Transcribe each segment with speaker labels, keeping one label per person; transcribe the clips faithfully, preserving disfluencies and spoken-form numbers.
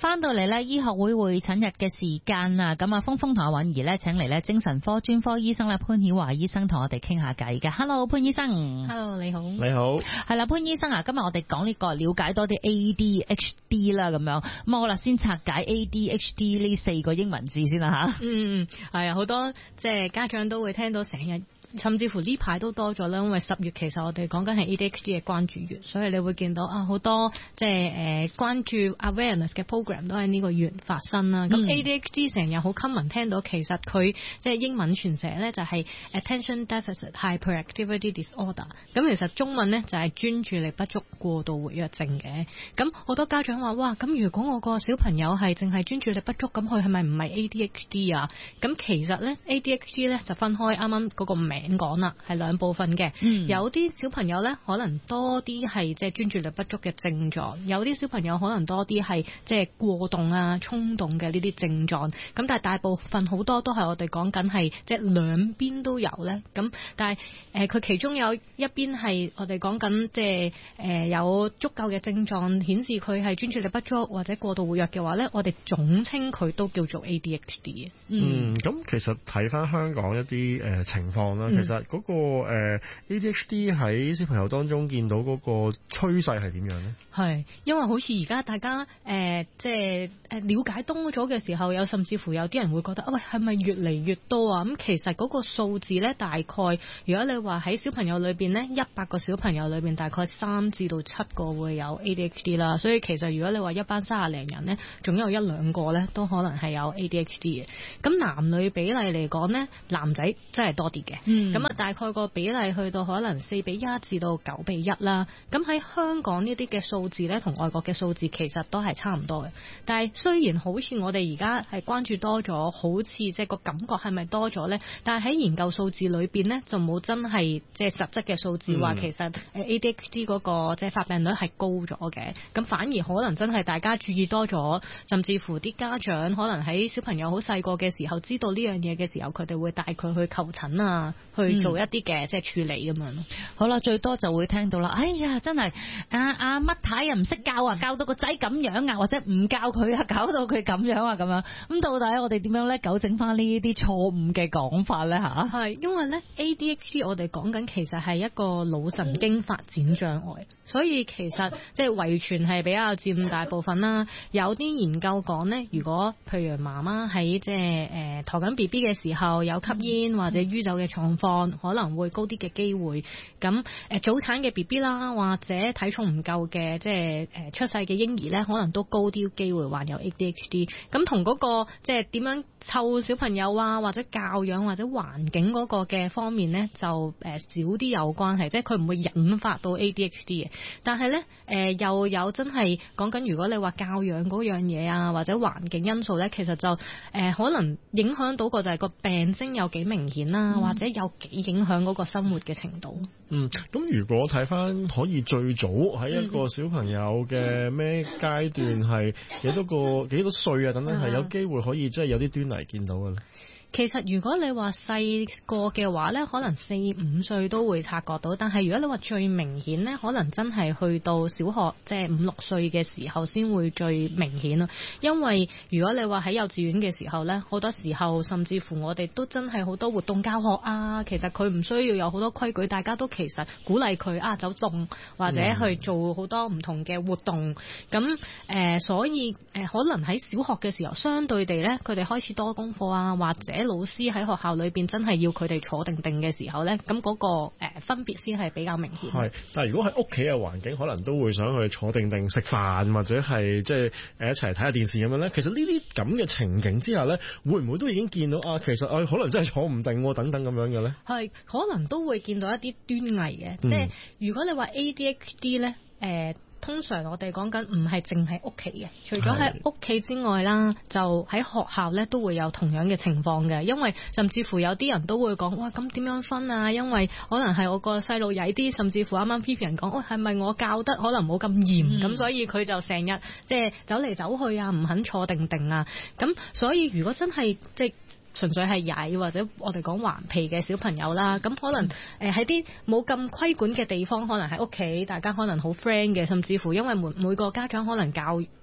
Speaker 1: 翻到嚟咧醫學會會診日嘅時間啊，咁啊峰峰同阿允兒咧請嚟咧精神科專科醫生咧潘曉華醫生同我哋傾下偈嘅。Hello 潘醫生。
Speaker 2: Hello 你好。
Speaker 3: 你好。
Speaker 1: 係啦，潘醫生啊，今日我哋講呢個了解多啲 A D H D 啦，咁樣咁我啦先拆解 A D H D 呢四個英文字先啦吓。
Speaker 2: 嗯，係啊，好多即係家長都會聽到成日。甚至乎呢排都多咗啦，因為十月其實我哋講緊係 A D H D 嘅關注月，所以你會見到啊好多即係誒關注 awareness 嘅 program 都喺呢個月發生啦。咁、嗯、A D H D 成日好 common 聽到，其實佢即係英文全寫咧就係 attention deficit hyperactivity disorder。咁其實中文咧就係專注力不足過度活躍症嘅。咁好多家長話：哇，咁如果我個小朋友係淨係專注力不足，咁佢係咪唔係 A D H D 啊？咁其實咧 A D H D 咧就分開啱啱嗰個名。點講啦，係兩部分嘅、嗯。有啲小朋友咧，可能多啲係即係專注力不足嘅症狀；有啲小朋友可能多啲係即係過動啊、衝動嘅呢啲症狀。咁但係大部分好多都係我哋講緊係即係兩邊都有咧。咁但係誒，佢、呃、其中有一邊係我哋講緊即係誒有足夠嘅症狀顯示佢係專注力不足或者過度活躍嘅話咧，我哋總稱佢都叫做 A D H D 嘅。
Speaker 3: 嗯，咁、嗯、其實睇翻香港一啲誒、呃、情況啦。其實嗰個誒 A D H D 喺小朋友當中見到嗰個趨勢係點樣咧？
Speaker 2: 係，因為好似而家大家誒即係誒了解多咗嘅時候，有甚至乎有啲人會覺得啊，喂，係咪越嚟越多啊？咁其實嗰個數字咧，大概如果你話喺小朋友裏邊咧，一百個小朋友裏邊大概三至到七個會有 A D H D 啦。所以其實如果你話一班三十零人咧，總有一兩個咧都可能係有 A D H D 嘅。咁男女比例嚟講咧，男仔真係多啲嘅。咁、嗯、啊，大概個比例去到可能四比一至到九比一啦。咁喺香港呢啲嘅數字咧，同外國嘅數字其實都係差唔多嘅。但係雖然好似我哋而家係關注多咗，好似即係個感覺係咪多咗咧？但係喺研究數字裏邊咧，就冇真係即係實質嘅數字話、嗯、其實誒 A D H D 嗰個即係發病率係高咗嘅。咁反而可能真係大家注意多咗，甚至乎啲家長可能喺小朋友好細個嘅時候知道呢樣嘢嘅時候，佢哋會帶佢去求診啊，去做一啲嘅、嗯、即係處理咁樣咯。
Speaker 1: 好啦，最多就會聽到啦，哎呀，真係阿阿乜太又唔識教啊，教到個仔咁樣啊，或者唔教佢啊，搞到佢咁樣啊，咁樣。咁到底我哋點樣咧糾正翻呢啲錯誤嘅講法咧吓？係
Speaker 2: 因為咧 A D H D 我哋講緊其實係一個腦神經發展障礙，所以其實即係遺傳係比較佔大部分啦。有啲研究講咧，如果譬如媽媽喺即係誒陀緊 B B 嘅時候有吸煙或者酗酒嘅狀況，可能會高啲嘅機會。咁誒早產嘅 B B 啦，或者體重唔夠嘅即係誒出世嘅嬰兒咧，可能都高啲機會患有 A D H D。咁同嗰個即係點樣湊小朋友啊，或者教養或者環境嗰個嘅方面咧，就誒少啲有關係，即係佢唔會引發到 A D H D 嘅。但係咧誒又有真係講緊，如果你話教養嗰樣嘢啊，或者環境因素咧，其實就誒、呃、可能影響到個就係個病徵有幾明顯啦、嗯，或者有幾影響嗰個生活嘅程度。
Speaker 3: 嗯，咁如果睇翻可以最早喺一個小朋友嘅咩階段係幾多個幾多歲啊等等，係有機會可以即係有啲端倪見到嘅咧？
Speaker 2: 其實如果你話細個嘅話咧，可能四五歲都會察覺到，但係如果你話最明顯咧，可能真係去到小學即係五六歲嘅時候先會最明顯咯。因為如果你話喺幼稚園嘅時候咧，好多時候甚至乎我哋都真係好多活動教學啊，其實佢唔需要有好多規矩，大家都其實鼓勵佢啊走動或者去做好多唔同嘅活動。咁誒、呃，所以誒、呃、可能喺小學嘅時候，相對地咧，佢哋開始多功課啊，或者老師喺學校裏邊真係要佢哋坐定定嘅時候咧，咁嗰個誒分別先係比較明顯。係，
Speaker 3: 但係如果喺屋企嘅環境，可能都會想去坐定定食飯，或者係即係誒一齊睇下電視咁樣咧。其實呢啲咁嘅情景之下咧，會唔會都已經見到啊？其實啊，可能真係坐唔定等等咁樣嘅咧。係，
Speaker 2: 可能都會見到一啲端倪嘅、嗯。即係如果你話 A D H D 咧，誒、呃。通常我哋講緊唔係淨係屋企嘅，除咗喺屋企之外啦，就喺學校咧都會有同樣嘅情況嘅。因為甚至乎有啲人都會講，哇，咁點樣分啊？因為可能係我個細路曳啲，甚至乎啱啱 Vivian 講，喂、哦，係咪我教得可能冇咁嚴，咁、嗯、所以佢就成日即係走嚟走去啊，唔肯坐定定啊。咁所以如果真係即係純粹係曳或者我哋講頑皮嘅小朋友啦，咁可能誒喺啲冇咁規管嘅地方，可能喺屋企大家可能好 friend 嘅，甚至乎因為每每個家長可能教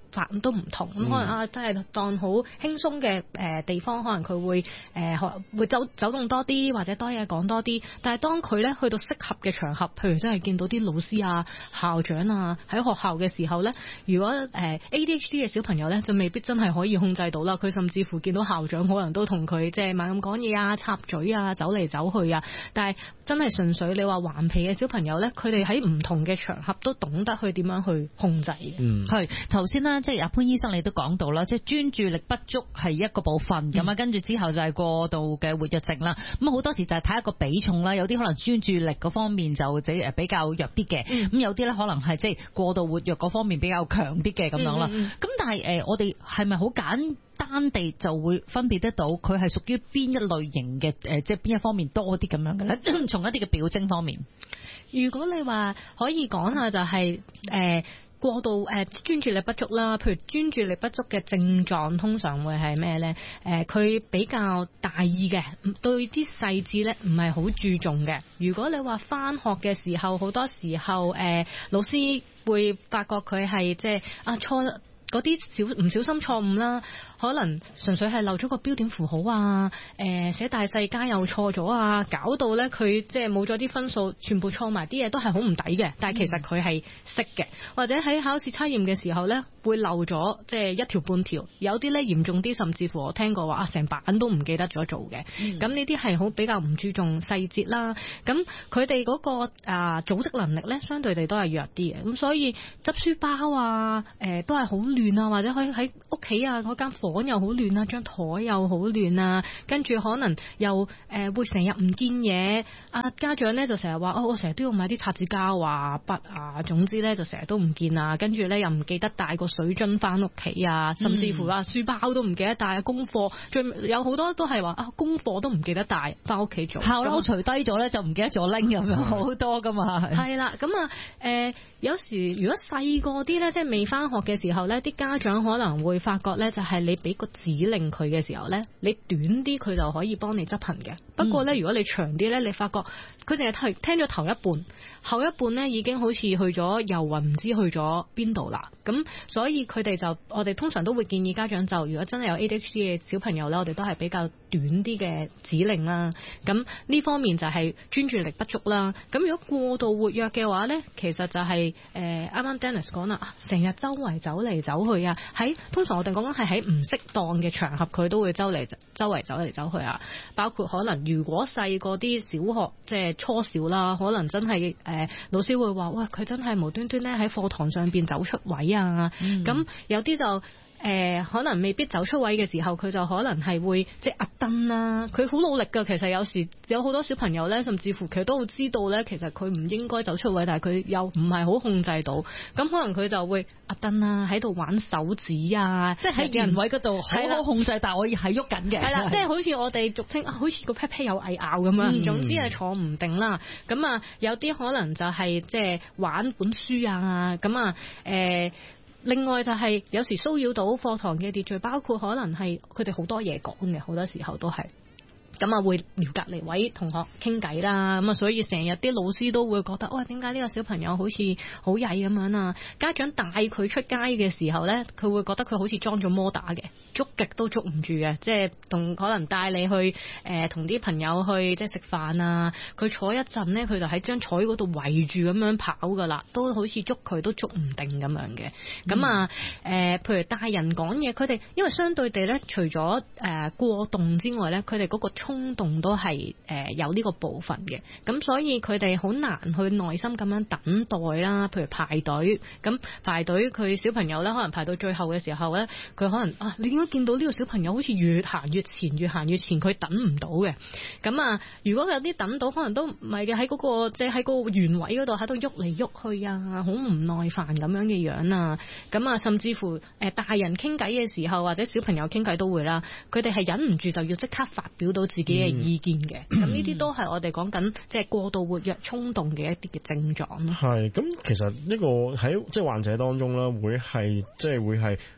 Speaker 2: 法都唔同，咁、嗯、可能啊真係當好輕鬆嘅誒地方，可能佢會誒、呃、會走走動多啲，或者多嘢講多啲。但係當佢咧去到適合嘅場合，譬如真係見到啲老師啊、校長啊喺學校嘅時候咧，如果誒、呃、A D H D 嘅小朋友咧，就未必真係可以控制到啦。佢甚至乎見到校長可能都同佢即係猛咁講嘢啊、插嘴啊、走嚟走去啊。但係真係純粹你話頑皮嘅小朋友咧，佢哋喺唔同嘅場合都懂得去點樣去控制嘅。
Speaker 3: 嗯，
Speaker 1: 係頭先啦，即係阿潘醫生你都講到啦，即係專注力不足係一個部分咁啊，跟住、嗯、之後就係過度嘅活躍症啦。咁好多時就係睇一個比重啦，有啲可能專注力嗰方面就即係比較弱啲嘅，咁、嗯、有啲咧可能係即係過度活躍嗰方面比較強啲嘅咁樣啦。咁、嗯嗯、但係誒，我哋係咪好簡單地就會分別得到佢係屬於邊一類型嘅誒，即係邊一方面多啲咁樣嘅咧？從一啲嘅表徵方面，
Speaker 2: 如果你話可以講下就係、是、誒。呃過度誒專注力不足啦，譬如專注力不足嘅症狀通常會係咩咧？誒、呃、佢比較大意嘅，對啲細節咧唔係好注重嘅。如果你話返學嘅時候，好多時候誒、呃、老師會發覺佢係即係啊錯嗰啲小唔小心錯誤啦。可能純粹係漏咗個標點符號啊，誒、呃、寫大細楷又錯咗啊，搞到咧佢即係冇咗啲分數，全部錯埋啲嘢都係好唔抵嘅。但係其實佢係識嘅，或者喺考試測驗嘅時候咧會漏咗即係一條半條，有啲咧嚴重啲，甚至乎我聽過話啊成版都唔記得咗做嘅。咁呢啲係好比較唔注重細節啦。咁佢哋嗰個啊組織能力咧相對地都係弱啲嘅。咁所以執書包啊，誒、呃、都係好亂啊，或者可以喺屋企啊嗰間房又好亂啊，張台又好亂啊，跟住可能又誒、呃、會成日唔見嘢。啊家長咧就成日話哦，我成日都要買啲擦紙膠啊、筆啊，總之咧就成日都唔見啊。跟住咧又唔記得帶個水樽翻屋企啊，甚至乎啊書包都唔記得帶，功課最有好多都係話啊功課都唔記得帶翻屋企做，校褸
Speaker 1: 除低咗咧就唔記得咗拎咁樣，好多噶嘛。
Speaker 2: 係啦，咁啊誒有時如果細個啲咧，即係未翻學嘅時候咧，啲家長可能會發覺咧，就係你俾個指令佢嘅時候咧，你短啲佢就可以幫你執行嘅。不過咧，如果你長啲咧，你發覺佢淨係聽咗頭一半，後一半咧已經好似去咗遊魂，唔知去咗邊度啦。咁所以佢哋就我哋通常都會建議家長就，如果真係有 A D H D 嘅小朋友咧，我哋都係比較短啲嘅指令啦。咁呢方面就係專注力不足啦。咁如果過度活躍嘅話咧，其實就係誒啱啱 Dennis 講啦，成日周圍走嚟走去啊，喺通常我哋講緊係喺唔適當嘅場合，佢都會周嚟周圍走嚟走去啊。包括可能如果細個啲小學即係初小啦，可能真係誒、呃、老師會話，哇佢真係無端端咧喺課堂上邊走出位啊。咁、嗯、有啲就。誒、呃、可能未必走出位嘅時候，佢就可能係會即係壓燈啦。佢好努力㗎，其實有時有好多小朋友咧，甚至乎其實都會知道咧，其實佢唔應該走出位，但係佢又唔係好控制到。咁可能佢就會壓燈啦，喺度玩手指啊，即係喺人位嗰度好好控制，但係我係喐緊嘅。係啦，即係好似我哋俗稱，好似個 pat pat 有蟻咬咁樣。嗯、總之係坐唔定啦。咁啊，有啲可能就係即係玩本書啊。咁啊，誒、呃。另外就係有時騷擾到課堂嘅秩序，包括可能係佢哋好多嘢講嘅，好多時候都係。咁啊會撩隔離位同學傾偈啦，咁啊所以成日啲老師都會覺得，哇點解呢個小朋友好似好曳咁樣啊？家長帶佢出街嘅時候咧，佢會覺得佢好似裝咗摩打嘅，捉極都捉唔住嘅，即係同可能帶你去誒同啲朋友去即係食飯啊，佢坐一陣咧，佢就喺張台嗰度圍住咁樣跑噶啦，都好似捉佢都捉唔定咁樣嘅。咁、嗯、啊誒、呃，譬如大人講嘢，佢哋因為相對地咧，除咗誒、呃、過動之外咧，佢哋嗰個衝動都係誒有呢個部分嘅，咁所以佢哋好難去耐心咁樣等待啦。譬如排隊，咁排隊佢小朋友咧，可能排到最後嘅時候咧，佢可能啊，你點解見到呢個小朋友好似越行越前，越行越前，佢等唔到嘅。咁啊，如果有啲等到，可能都唔係嘅，喺嗰個即係喺嗰個原位嗰度喺度喐嚟喐去啊，好唔耐煩咁樣嘅樣啊。咁啊，甚至乎誒大人傾偈嘅時候，或者小朋友傾偈都會啦，佢哋係忍唔住就要即刻發表到自己嘅意見嘅，咁呢啲都係我哋講緊即係過度活躍衝動嘅一啲嘅症狀咯。
Speaker 3: 係，咁其實呢個喺即係患者當中啦，會係即係會係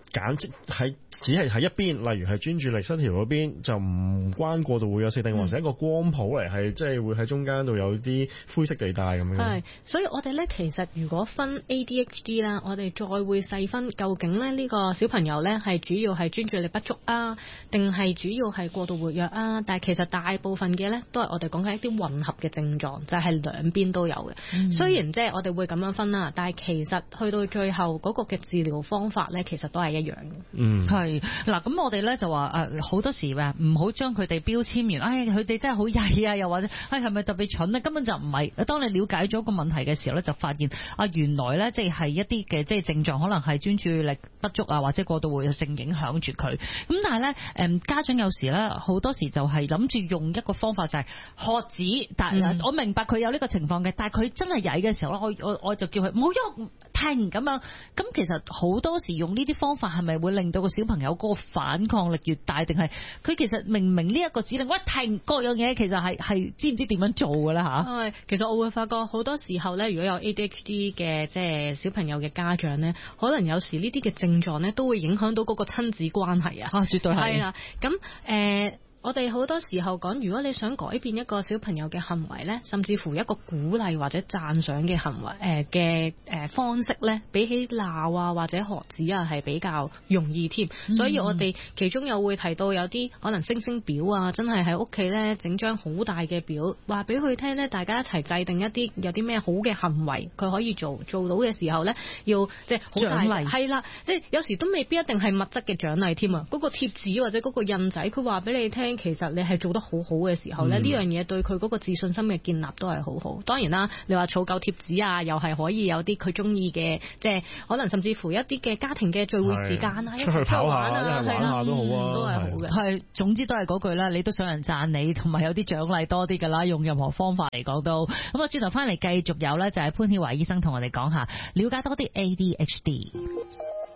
Speaker 3: 揀即係只係喺一邊，例如係專注力失調嗰邊就唔關過度活躍性，定或者一個光譜嚟，係即係會喺中間度有啲灰色地帶咁樣。
Speaker 2: 係，所以我哋咧其實如果分 A D H D 啦，我哋再會細分究竟咧呢個小朋友咧係主要係專注力不足啊，定係主要係過度活躍啊？但係其實大部分嘅咧都係我哋講緊一啲混合嘅症狀，就係兩邊都有嘅。嗯、雖然即係我哋會咁樣分啦，但係其實去到最後嗰個嘅治療方法咧，其實都係一樣嘅。
Speaker 3: 嗯，
Speaker 1: 係嗱，咁我哋咧就話誒好多時話唔好將佢哋標籤完，唉佢哋真係好曳啊，又或者唉係咪特別蠢咧？根本就唔係。當你了解咗個問題嘅時候咧，就發現啊原來咧即係一啲嘅即係症狀，可能係專注力不足啊，或者過度活躍症影響住佢。咁但係咧誒家長有時咧好多時就係諗住用一個方法就係喝止，但係、嗯、我明白佢有呢個情況嘅，但係佢真係曳嘅時候咧，我我我就叫佢唔好喐停咁樣。咁其實好多時用呢啲方法係咪會令到個小朋友嗰個反抗力越大，定係佢其實明唔明呢一個指令，喂停各樣嘢，其實係係知唔知點樣做㗎啦吓？
Speaker 2: 係，其實我會發覺好多時候咧，如果有 A D H D 嘅即係小朋友嘅家長咧，可能有時呢啲嘅症狀咧都會影響到嗰個親子關係啊。啊，絕對係。係啦，咁誒。呃我哋好多時候講，如果你想改變一個小朋友嘅行為咧，甚至乎一個鼓勵或者讚賞嘅行為誒嘅誒方式咧，比起鬧啊或者喝止啊係比較容易添。嗯、所以我哋其中又會提到有啲可能星星表啊，真係喺屋企咧整張好大嘅表，話俾佢聽咧，大家一齊制定一啲有啲咩好嘅行為佢可以做，做到嘅時候咧，要即係好大獎勵。係啦，即係有時都未必一定係物質嘅獎勵添啊，嗰個貼紙或者嗰個印仔，佢話俾你聽。其實你係做得好好嘅時候咧，呢、嗯、樣嘢對佢嗰個自信心嘅建立都係好好。當然啦，你話儲夠貼紙啊，又係可以有啲佢中意嘅，即係可能甚至乎一啲嘅家庭嘅聚會時間啊，一齊出去玩啊，係啦，
Speaker 3: 都好啊，
Speaker 2: 都係好嘅。
Speaker 1: 係，總之都係嗰句啦，你都想人讚你，同埋有啲獎勵多啲㗎啦。用任何方法嚟講都咁啊。轉頭翻嚟繼續有咧，就係潘曉華醫生同我哋講下，了解多啲 A D H D。